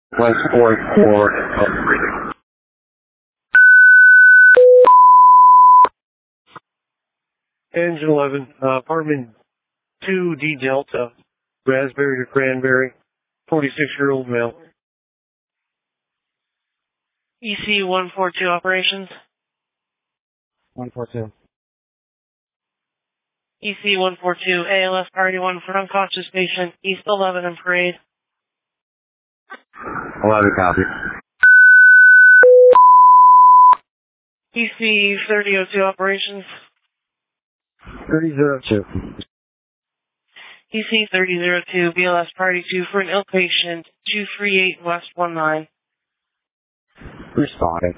144. Engine 11, apartment 2D Delta, Raspberry to Cranberry, 46-year-old male. EC 142 operations. 142. EC 142, ALS Priority 1 for unconscious patient, East 11 and Parade. 11 copy. EC 3002 operations. 3002. EC 3002, BLS Priority 2 for an ill patient, 238 West 19. Responding.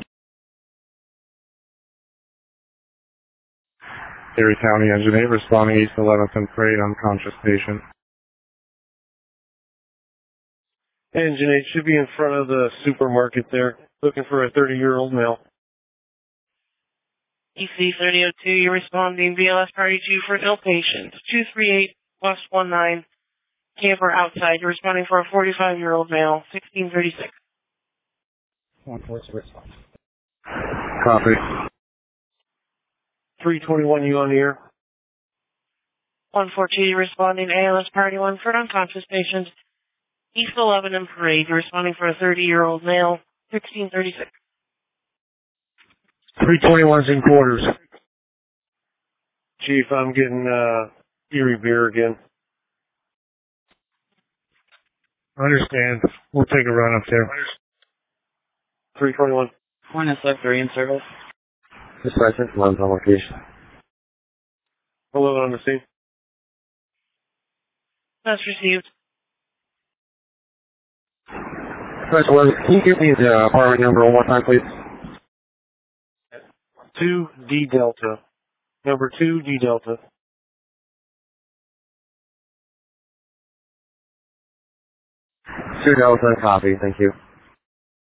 Erie County Engineer responding East 11th and Parade, unconscious patient. Engine 8 should be in front of the supermarket there, looking for a 30-year-old male. EC 3002, you're responding BLS Priority 2 for an ill patient, 238 West 19. Camper outside, you're responding for a 45-year-old male, 1636. 142 response. Copy. 321, you on the air? 142, you're responding ALS Priority 1 for an unconscious patient, East 11 and Parade, you're responding for a 30-year-old male, 1636. 321's in quarters. Chief, I'm getting Erie beer again. Understand. We'll take a run up there. 321. One SF3 in service. Dispatcher, one's on location. Hello, on the scene. That's received. Dispatcher, one, can you give me the apartment number one more time, please? 2D Delta. Number 2D Delta. 2 Delta, copy, thank you.